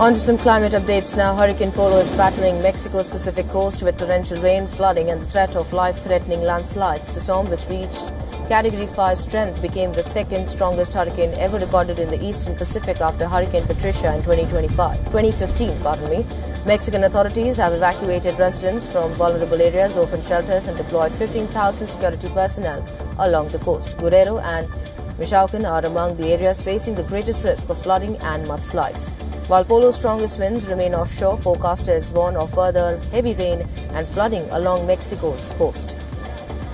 On to some climate updates now. Hurricane Polo is battering Mexico's Pacific coast with torrential rain, flooding and the threat of life-threatening landslides. The storm, which reached Category 5 strength, became the second strongest hurricane ever recorded in the eastern Pacific after Hurricane Patricia in 2015. Mexican authorities have evacuated residents from vulnerable areas, opened shelters and deployed 15,000 security personnel along the coast. Guerrero and Michoacan are among the areas facing the greatest risk of flooding and mudslides. While Polo's strongest winds remain offshore, forecasters warn of further heavy rain and flooding along Mexico's coast.